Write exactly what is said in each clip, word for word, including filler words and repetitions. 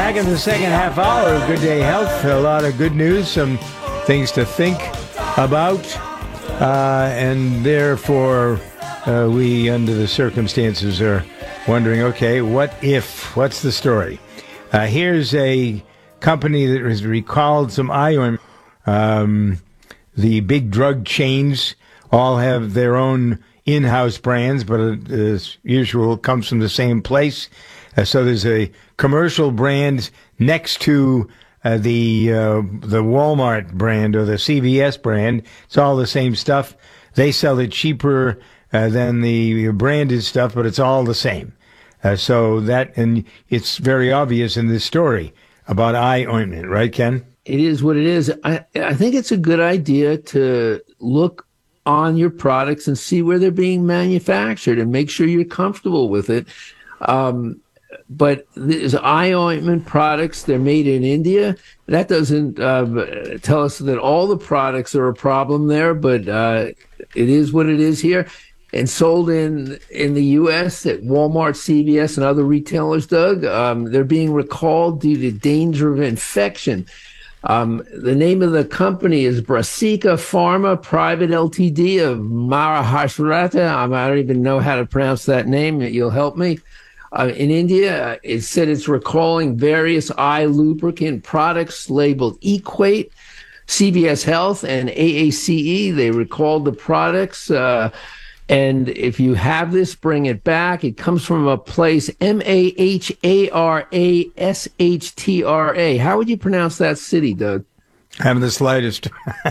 Back in the second half hour of Good Day Health, a lot of good news, some things to think about, uh, and therefore uh, we, under the circumstances, are wondering, okay, what if? What's the story? Uh, here's a company that has recalled some eye ointment. Um, the big drug chains all have their own in-house brands, but uh, as usual, comes from the same place. Uh, so there's a commercial brand next to uh, the uh, the Walmart brand or the C V S brand. It's all the same stuff. They sell it cheaper uh, than the branded stuff, but it's all the same. Uh, so that, and it's very obvious in this story about eye ointment, right, Ken? It is what it is. I, I think it's a good idea to look on your products and see where they're being manufactured and make sure you're comfortable with it. Um, but these eye ointment products, they're made in India. That doesn't uh, tell us that all the products are a problem there, but uh, it is what it is here. And sold in in the U S at Walmart, C V S, and other retailers, Doug. Um, they're being recalled due to danger of infection. Um, the name of the company is Brasika Pharma Private Limited of Maharashtra. I don't even know how to pronounce that name. You'll help me. Uh, in India, it said it's recalling various eye lubricant products labeled Equate. C V S Health and A A C E, they recalled the products. Uh, and if you have this, bring it back. It comes from a place, M A H A R A S H T R A. How would you pronounce that city, Doug? I haven't the slightest.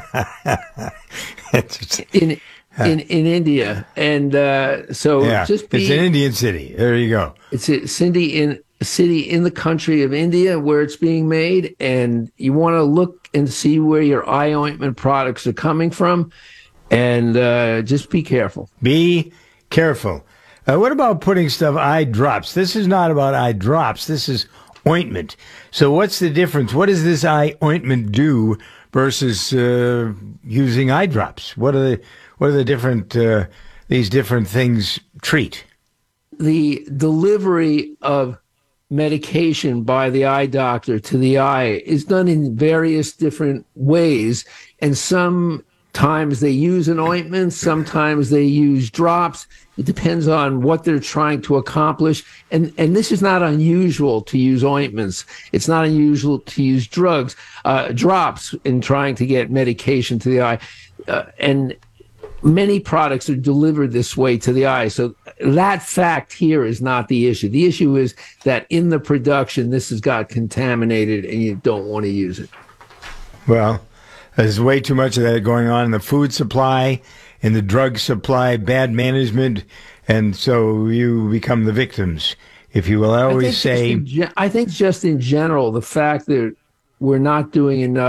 in, in in India. And uh, so yeah, just be... It's an Indian city. There you go. It's a city in, a city in the country of India where it's being made. And you want to look and see where your eye ointment products are coming from. And uh, just be careful. Be careful. Uh, what about putting stuff, eye drops? This is not about eye drops. This is ointment. So what's the difference? What does this eye ointment do versus uh, using eye drops? What are the what are the different uh, these different things treat? The delivery of medication by the eye doctor to the eye is done in various different ways, and some Sometimes they use an ointment, sometimes they use drops. It depends on what they're trying to accomplish. And and this is not unusual to use ointments. It's not unusual to use drugs, uh, drops in trying to get medication to the eye. Uh, and many products are delivered this way to the eye. So that fact here is not the issue. The issue is that in the production, this has got contaminated and you don't want to use it. Well, there's way too much of that going on in the food supply, in the drug supply, bad management, and so you become the victims, if you will. I always I say... Ge- I think just in general, the fact that we're not doing enough